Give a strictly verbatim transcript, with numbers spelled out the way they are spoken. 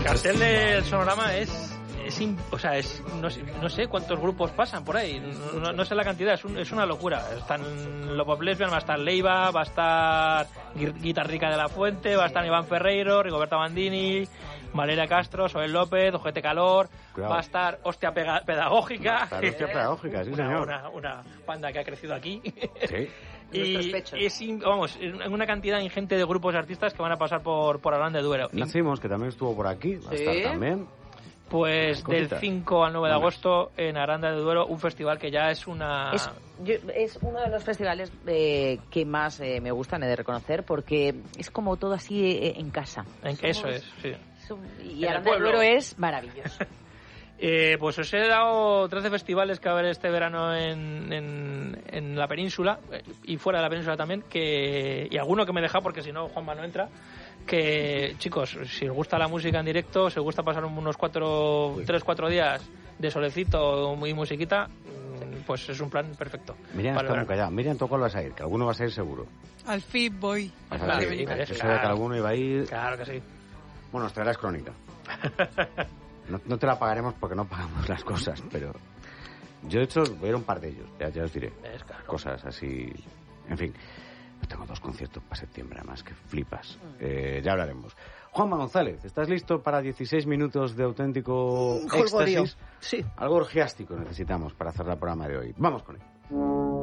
cartel del Sonorama es... Es in, o sea, es, no, no sé cuántos grupos pasan por ahí, no, no sé la cantidad, es, un, es una locura. Están Lopop Lesbian, va a estar Leiva, va a estar Guitarrica de la Fuente, va a estar Iván Ferreiro, Rigoberta Bandini, Valeria Castro, Soel López, Ojete Calor, Cuidado. Va a estar Hostia Pega, Pedagógica. Va a estar Hostia Pedagógica, sí, señor. Una, una, una banda que ha crecido aquí. Sí. Y es, vamos, una cantidad ingente de grupos y artistas que van a pasar por, por Aranda de Duero. Nacimos, que también estuvo por aquí, va a ¿Sí? estar también. Pues del cinco al nueve de agosto en Aranda de Duero, un festival que ya es una... Es, yo, es uno de los festivales eh, que más eh, me gustan, he de reconocer, porque es como todo así eh, en casa. En que eso es, sí. Y Aranda de Duero es maravilloso. eh, pues os he dado trece festivales que va a haber este verano en, en, en la península y fuera de la península también, que y alguno que me deja porque si no Juanma no entra. Que, chicos, si os gusta la música en directo, si os gusta pasar unos cuatro, tres, cuatro días de solecito y musiquita, pues es un plan perfecto. Miriam está muy callada. Miriam, ¿tú cuál vas a ir? Que alguno vas a ir seguro. Al F I B voy. Vas a ir, claro, yo sabía que alguno iba a ir. Claro que sí. Bueno, os traerás crónica. No, no te la pagaremos porque no pagamos las cosas, pero yo de hecho voy a ir a un par de ellos, ya, ya os diré. Es claro. Cosas así, en fin. Tengo dos conciertos para septiembre, además, que flipas. Eh, ya hablaremos. Juanma González, ¿estás listo para dieciséis minutos de auténtico éxtasis? Sí. Algo orgiástico necesitamos para cerrar el programa de hoy. Vamos con él.